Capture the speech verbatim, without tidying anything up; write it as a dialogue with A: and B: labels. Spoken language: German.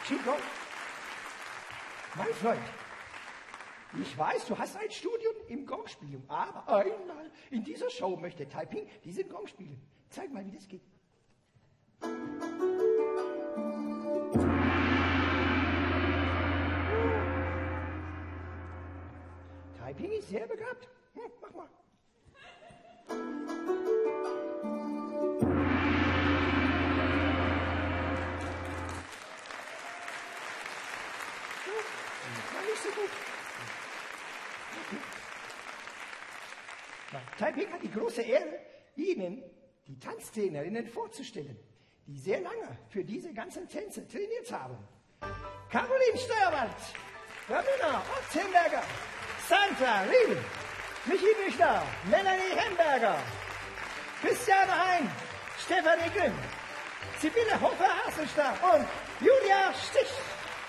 A: Chico, mein Freund, ich weiß, du hast ein Studium im Gongspielen, aber einmal in dieser Show möchte Taiping diesen Gong spielen. Zeig mal, wie das geht. Taiping ist sehr begabt. Hm, mach mal. War nicht so gut. Okay. Taiping hat die große Ehre, Ihnen die Tanztrainerinnen vorzustellen, die sehr lange für diese ganzen Tänze trainiert haben. Caroline Steuerwald, Ramina Ottenberger, Sandra Riedel, Michi Büchner, Melanie Hemberger, Christiane Hein, Stefanie Grimm, Sibylle Hofer-Hasselstadt und Julia St